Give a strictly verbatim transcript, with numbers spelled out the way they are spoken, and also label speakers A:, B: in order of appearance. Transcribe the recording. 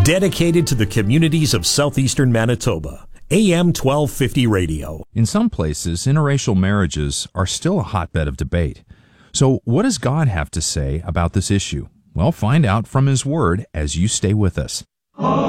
A: Dedicated to the communities of southeastern Manitoba. A M twelve fifty Radio.
B: In some places, interracial marriages are still a hotbed of debate. So what does God have to say about this issue? Well, find out from His Word as you stay with us.